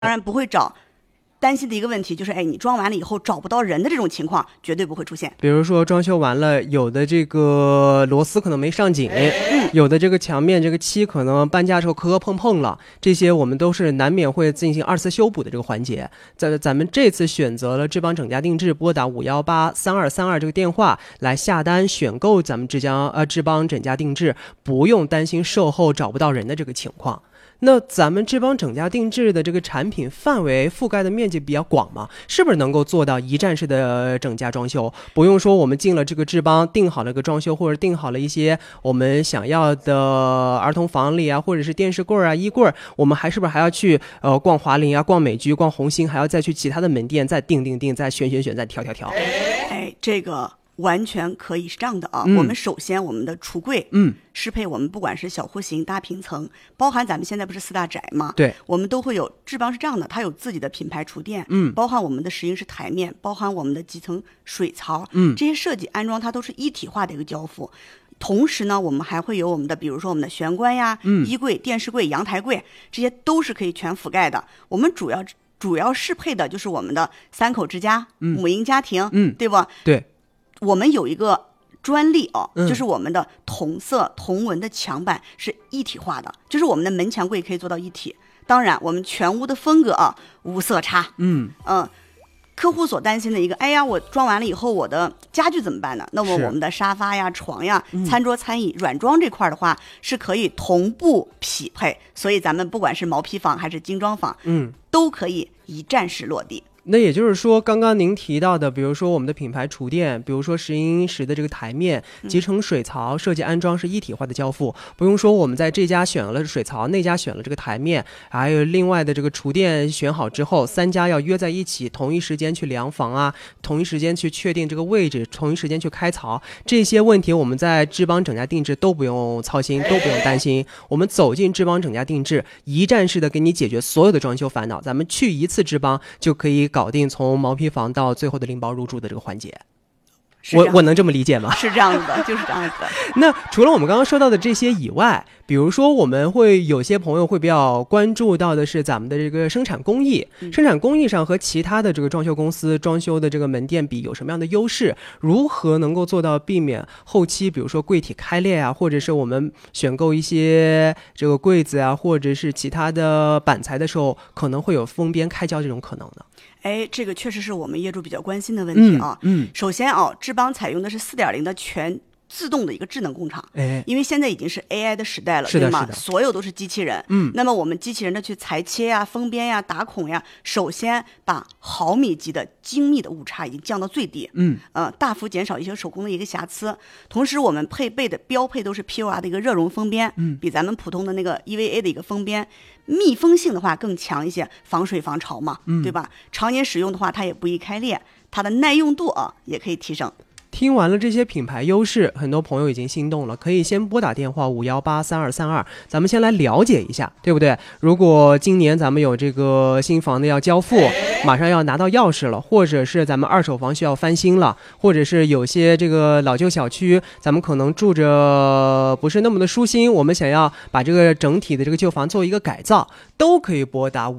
当然不会找。担心的一个问题就是，你装完了以后找不到人的这种情况绝对不会出现。 比如说装修完了，有的这个螺丝可能没上紧，有的这个墙面这个漆可能搬家的时候磕磕碰碰了，这些我们都是难免会进行2次修补的这个环节。咱们这次选择了志邦整家定制，拨打5183232这个电话来下单选购咱们志邦整家定制，不用担心售后找不到人的这个情况。那咱们志邦整家定制的这个产品范围覆盖的面积比较广嘛，是不是能够做到一站式的整家装修？不用说我们进了这个志邦定好了个装修，或者定好了一些我们想要的儿童房里啊，或者是电视柜啊、衣柜，我们是不是还要去逛华林啊、逛美居、逛红星，还要再去其他的门店再定，再选，再挑。 这个完全可以是这样的啊。我们首先我们的橱柜适配我们不管是小户型、大平层，包含咱们现在不是4大宅嘛， 对， 我们都会有。志邦是这样的，它有自己的品牌厨电，包含我们的石英式台面，包含我们的集层水槽，这些设计安装它都是一体化的一个交付。同时呢，我们还会有我们的，比如说我们的玄关呀、衣柜、电视柜、阳台柜，这些都是可以全覆盖的。我们主要适配的就是我们的3口之家、母婴家庭，对不？ 对。 我们有一个专利就是我们的同色同纹的墙板是一体化的，就是我们的门墙柜可以做到一体。当然，我们全屋的风格无色差。客户所担心的一个，我装完了以后我的家具怎么办呢？那么我们的沙发呀、床呀、餐桌、餐椅、软装这块的话是可以同步匹配，所以咱们不管是毛坯房还是精装房，都可以一站式落地。 那也就是说，刚刚您提到的，比如说我们的品牌厨电，比如说石英石的这个台面、集成水槽设计安装是一体化的交付，不用说我们在这家选了水槽，那家选了这个台面，还有另外的这个厨电选好之后，3家要约在一起，同一时间去量房啊，同一时间去确定这个位置，同一时间去开槽，这些问题我们在志邦整家定制都不用操心，都不用担心。我们走进志邦整家定制，一站式的给你解决所有的装修烦恼，咱们去一次志邦就可以搞定从毛坯房到最后的拎包入住的这个环节。我能这么理解吗？ 是这样子的，就是这样子的。 那除了我们刚刚说到的这些以外，比如说我们会有些朋友会比较关注到的是咱们的这个生产工艺，生产工艺上和其他的这个装修公司装修的这个门店比有什么样的优势？如何能够做到避免后期比如说柜体开裂啊，或者是我们选购一些这个柜子啊，或者是其他的板材的时候可能会有封边开胶这种可能呢？ 这个确实是我们业主比较关心的问题啊。首先志邦采用的是4.0的全自动的一个智能工厂，因为现在已经是 AI 的时代了，对吗？所有都是机器人。那么我们机器人的去裁切呀、封边呀、打孔呀，首先把毫米级的精密的误差已经降到最低，大幅减少一些手工的一个瑕疵。同时，我们配备的标配都是 PUR 的一个热熔封边，比咱们普通的那个 EVA 的一个封边密封性的话更强一些，防水防潮嘛，对吧？常年使用的话，它也不易开裂，它的耐用度也可以提升。 听完了这些品牌优势，很多朋友已经心动了，可以先拨打电话5183232，咱们先来了解一下，对不对？如果今年咱们有这个新房的要交付，马上要拿到钥匙了，或者是咱们2手房需要翻新了，或者是有些这个老旧小区咱们可能住着不是那么的舒心，我们想要把这个整体的这个旧房做一个改造，都可以拨打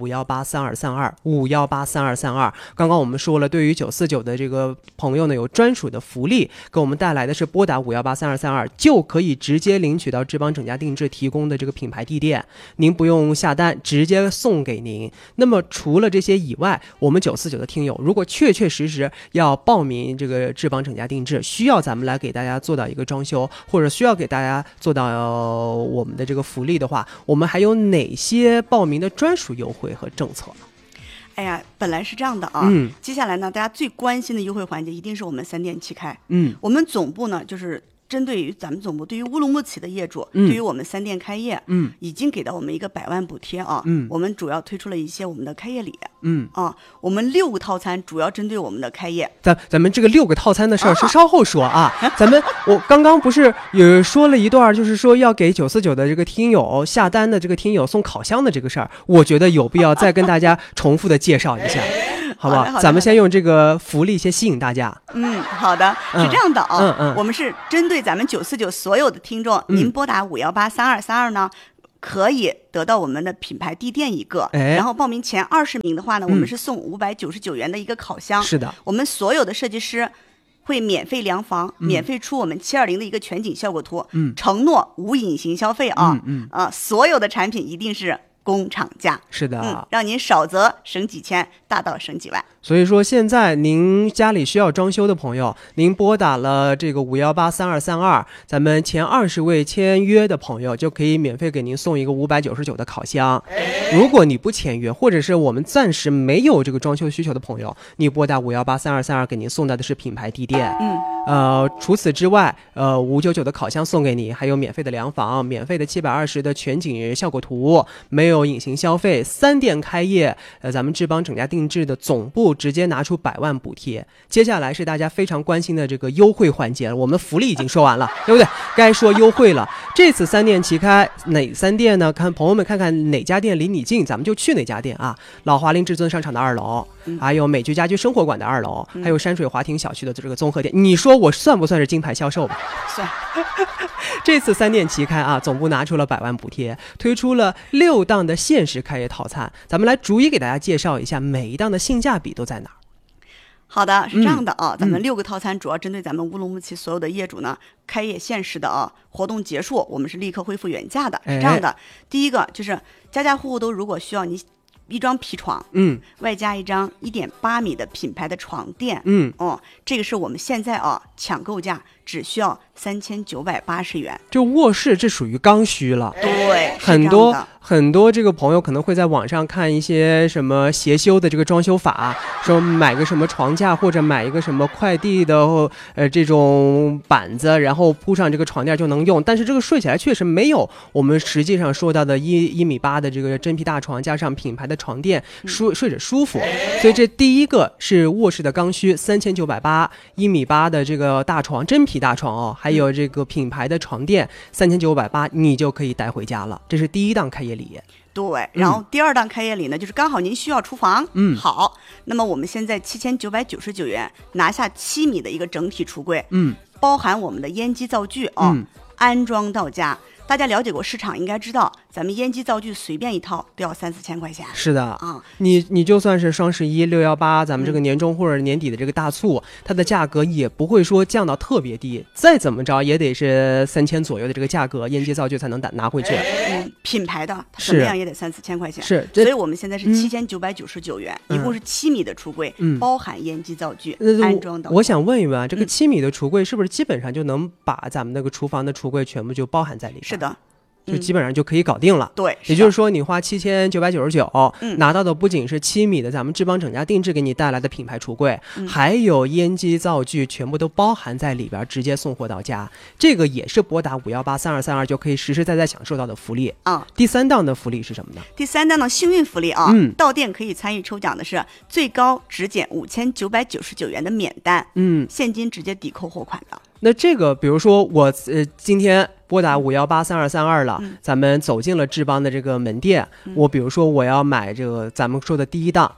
5183232刚刚我们说了，对于949的这个朋友呢，有专属的福利给我们带来的是拨打5183232就可以直接领取到志邦整家定制提供的这个品牌地垫，您不用下单，直接送给您。那么除了这些以外，我们949的听友如果确实要报名这个志邦整家定制，需要咱们来给大家做到一个装修，或者需要给大家做到我们的这个福利的话，我们还有哪些报名的专属优惠和政策？ 本来是这样的接下来呢，大家最关心的优惠环节一定是我们3店齐开。我们总部呢，就是针对于咱们总部对于乌鲁木齐的业主，对于我们3店开业，已经给到我们一个100万补贴我们主要推出了一些我们的开业礼，我们6个套餐主要针对我们的开业。 咱们这个6个套餐的事儿是稍后说我刚刚不是有说了一段，就是说要给949的这个听友下单的这个听友送烤箱的这个事儿，我觉得有必要再跟大家重复的介绍一下。好不好？咱们先用这个福利先吸引大家。 好的，是这样的我们是针对咱们949所有的听众，您拨打5183232呢， 可以得到我们的品牌地垫1个，然后报名前20名的话呢，我们是送599元的一个烤箱。 是的， 我们所有的设计师会免费量房，免费出我们720的一个全景效果图，承诺无隐形消费啊，所有的产品一定是工厂价。 是的， 让您少则省几千，大到省几万。 所以说现在您家里需要装修的朋友，您拨打了这个5183232，咱们前20位签约的朋友就可以免费给您送一个599的烤箱。如果你不签约，或者是我们暂时没有这个装修需求的朋友，你拨打5183232，给您送到的是品牌地垫。除此之外，599的烤箱送给你，还有免费的量房，免费的720的全景效果图，没有隐形消费，3店开业，咱们志邦整家定制的总部直接拿出100万补贴。接下来是大家非常关心的这个优惠环节了，我们福利已经说完了，对不对？该说优惠了。这次3店齐开，哪3店呢？看朋友们看看哪家店离你近，咱们就去哪家店啊。老华林至尊商场的2楼，还有美居家居生活馆的2楼，还有山水华庭小区的这个综合店。你说我算不算是金牌销售吧？ 算。 这次3店齐开啊，总部拿出了100万补贴，推出了6档的限时开业套餐。咱们来逐一给大家介绍一下每一档的性价比都在哪儿。 好的，是这样的啊，咱们6个套餐主要针对咱们乌鲁木齐所有的业主呢，开业限时的啊，活动结束我们是立刻恢复原价的。是这样的，第一个就是家家户户都如果需要你一张皮床，外加一张1.8米的品牌的床垫，这个是我们现在啊抢购价只需要3980元。 这卧室这属于刚需了， 对， 很多这个朋友可能会在网上看一些什么协修的这个装修法，说买个什么床架或者买一个什么快递的这种板子，然后铺上这个床垫就能用，但是这个睡起来确实没有我们实际上说到的1.8米的这个真皮大床加上品牌的床垫睡着舒服。所以这第一个是卧室的刚需，3980，1.8米的这个大床，真皮大床哦，还有这个品牌的床垫3980，你就可以带回家了。这是第一档开业礼。 对，然后第2档开业礼呢，就是刚好您需要厨房，好，那么我们现在7999元拿下7米的一个整体橱柜，包含我们的烟机灶具安装到家。大家了解过市场应该知道，咱们烟机灶具随便一套都要3-4千块钱。是的啊， 你就算是双11、618，咱们这个年终或者年底的这个大促，它的价格也不会说降到特别低，再怎么着也得是3000左右的这个价格，烟机灶具才能拿回去。 品牌的它怎么样也得3-4千块钱。 是， 所以我们现在是7999元，一共是7米的橱柜，包含烟机灶具安装到。 我想问一问啊，这个7米的橱柜是不是基本上就能把咱们那个厨房的橱柜全部就包含在里面？ 是的， 就基本上就可以搞定了。 对， 也就是说你花7999，拿到的不仅是7米的咱们志邦整家定制给你带来的品牌橱柜，还有烟机灶具全部都包含在里边，直接送货到家。这个也是拨打5183232就可以实实在在享受到的福利啊。第3档的福利是什么呢？ 第3档的幸运福利啊，到店可以参与抽奖的是最高只减5999元的免单，现金直接抵扣货款的。 那这个比如说我今天拨打5183232了，咱们走进了志邦的这个门店，我比如说我要买这个咱们说的第1档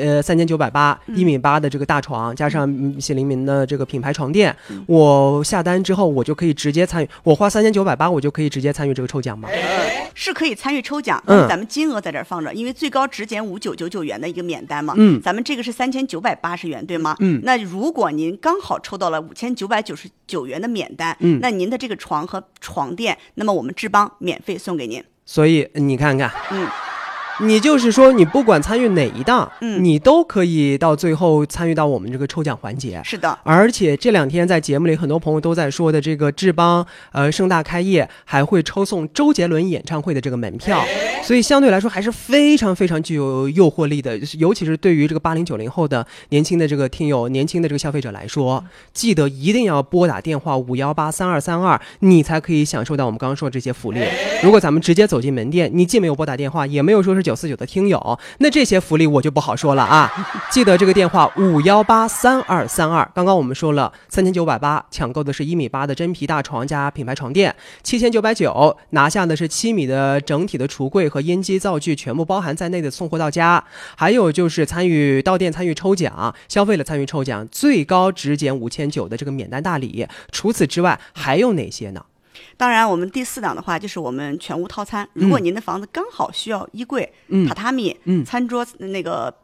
3980，1.8米的这个大床加上谢黎明的这个品牌床垫，我下单之后我就可以直接参与，我花3980我就可以直接参与这个抽奖吗？ 是可以参与抽奖，但是咱们金额在这儿放着，因为最高只减5999元的一个免单嘛，咱们这个是3980元，对吗？那如果您刚好抽到了5999元的免单，那您的这个床和床垫，那么我们志邦免费送给您。 所以你看看，你就是说你不管参与哪一档，你都可以到最后参与到我们这个抽奖环节。 是的， 而且这2天在节目里很多朋友都在说的这个志邦盛大开业还会抽送周杰伦演唱会的这个门票，所以相对来说还是非常非常具有诱惑力的，尤其是对于这个80、90后的年轻的这个听友、年轻的这个消费者来说，记得一定要拨打电话5183232，你才可以享受到我们刚刚说的这些福利。如果咱们直接走进门店，你既没有拨打电话，也没有说是949的听友，那这些福利我就不好说了啊。记得这个电话5183232，刚刚我们说了3980抢购的是1.8米的真皮大床加品牌床垫，7990拿下的是7米的整体的橱柜和烟机灶具全部包含在内的送货到家。还有就是参与到店参与抽奖，消费了参与抽奖，最高只减5900的这个免单大礼。除此之外还有哪些呢？ 当然，我们第4档的话就是我们全屋套餐。如果您的房子刚好需要衣柜、榻榻米、餐桌那个